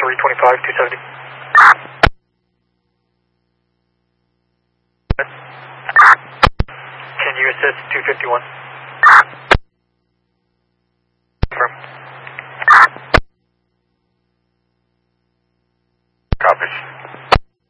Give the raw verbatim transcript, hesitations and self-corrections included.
three twenty-five, two seventy. Can you assist two fifty-one?